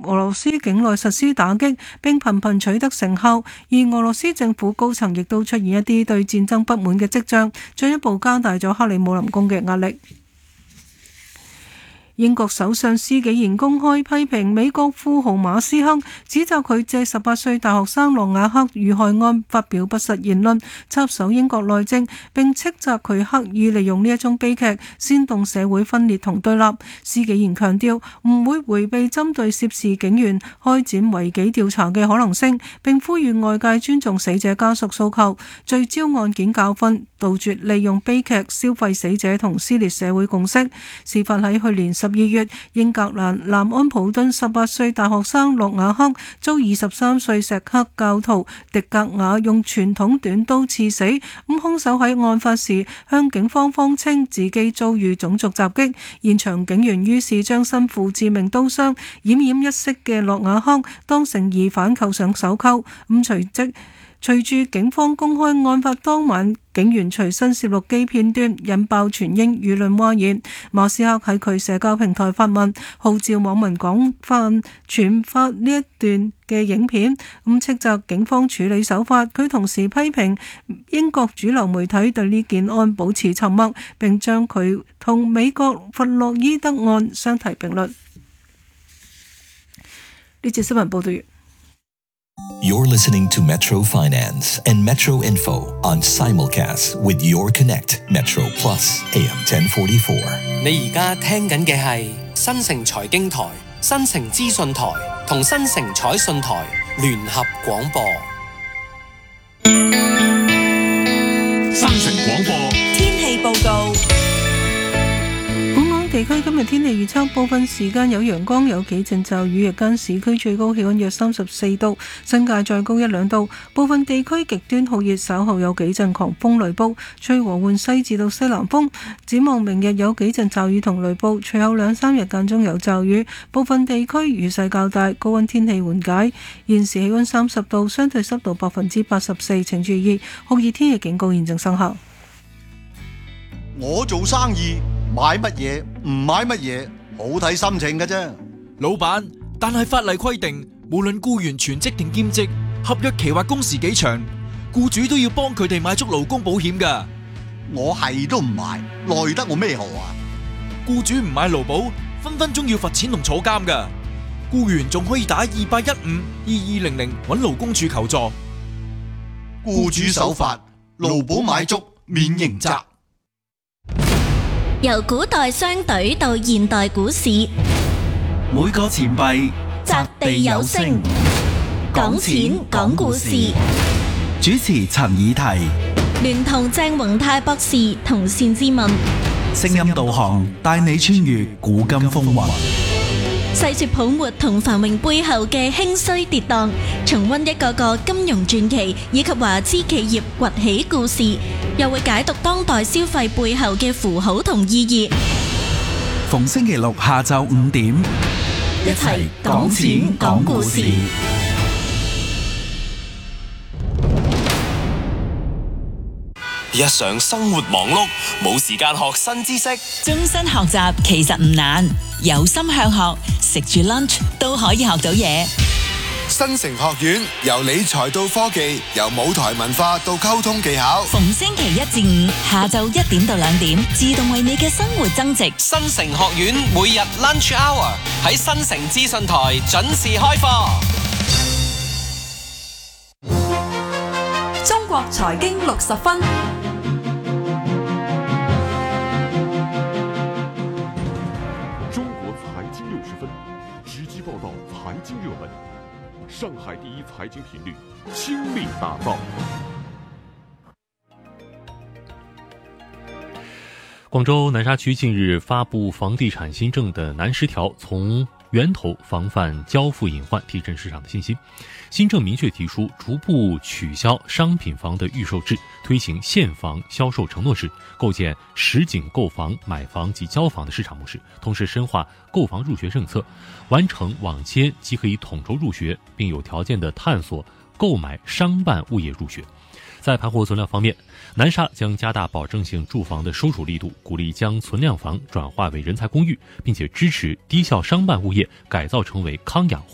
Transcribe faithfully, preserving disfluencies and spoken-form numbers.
俄羅斯境內實施打擊，並頻頻取得成效，而俄羅斯政府高層亦都出現一啲對戰爭不滿嘅跡象，進一步加大咗克里姆林宮嘅壓力。英國首相施紀賢公開批評美國富豪馬斯克，指責佢借十八歲大學生諾瓦克遇害案發表不實言論，插手英國內政，並斥責佢刻意利用呢一宗悲劇煽動社會分裂同對立。施紀賢強調唔會迴避針對涉事警員開展違紀調查嘅可能性，並呼籲外界尊重死者家屬訴求，聚焦案件教訓，杜絕利用悲劇消費死者同撕裂社會共識。事發喺去年十二月，英格蘭南安普敦十八歲大學生諾瓦克遭二十三歲錫克教徒迪格瓦用傳統短刀刺死。咁兇手喺案發時向警方謊稱自己遭遇種族襲擊，現場警員於是將身負致命刀傷、奄奄一息嘅諾瓦克當成疑犯扣上手銬。咁隨即隨住警方公開案發當晚警員隨身攝錄機片段，引爆全英輿論譁然。馬斯克喺佢社交平台發文，號召網民廣泛傳發呢一段嘅影片，咁斥責警方處理手法。佢同時批評英國主流媒體對呢件案保持沉默，並將佢同美國弗洛伊德案相提並論。呢節新聞報道完。 You're listening to Metro Finance and Metro Info on simulcast with Your Connect Metro Plus A M ten forty-four。 你而家聽緊嘅係新城財經台、新城資訊台同新城彩訊台聯合廣播。 新城廣播天氣報告。 地區今日天氣預測，部分時間有陽光，有幾陣驟雨，日間市區最高氣溫約三十四度，新界再高一兩度。部分地區極端酷熱，稍後有幾陣狂風雷暴，吹和緩西至到西南風。展望明日有幾陣驟雨同雷暴，隨後兩三日間中有驟雨，部分地區雨勢較大，高溫天氣緩解。現時氣溫三十度，相對濕度百分之八十四，請注意酷熱天氣警告現正生效。 我做生意買乜嘢唔買乜嘢，好睇心情㗎啫。 老闆，但係法例規定，無論僱員全職定兼職，合約期或工時幾長，僱主都要幫佢哋買足勞工保險㗎。 我係都唔買，奈得我咩何啊？ 僱主唔買勞保，分分鐘要罰錢同坐監㗎。僱員仲可以打二八一五二二零零揾勞工處求助。 僱主守法，勞保買足，免刑責。 由古代商隊到現代股市， 每個錢幣擲地有聲，講錢講故事。 主持陳以提， 聯同鄭宏泰博士同單志文， 聲音導航帶你穿越古今風雲， 細說泡沫同繁榮背後嘅興衰跌宕，重溫一個個金融傳奇以及華資企業崛起故事，又會解讀當代消費背後嘅符號同意義。 逢星期六下晝五點， 一齊講錢講故事。 日常生活忙碌，冇時間學新知識。 終身學習其實唔難，有心向學，食住 lunch 都可以學到嘢。 新城學院由理財到科技，由舞台文化到溝通技巧。 逢星期一至五下晝一點到兩點，自動為你嘅生活增值。 新城學院每日 lunch hour 喺新城資訊台準時開課。 中國財經六十分。 中國財經六十分，直擊報道財經熱門。上海第一財經頻率，傾力打造。 廣州南沙區近日發布房地產新政的南十條，從源頭防範交付隱患，提振市場的信心。新政明確提出，逐步取消商品房的預售制，推行現房銷售承諾制，構建實景購房、買房及交房的市場模式，同時深化購房入學政策，完成網簽即可以統籌入學，並有條件的探索購買商辦物業入學。在盤活存量方面，南沙將加大保證性住房的收儲力度，鼓勵將存量房轉化為人才公寓，並且支持低效商辦物業改造成為康養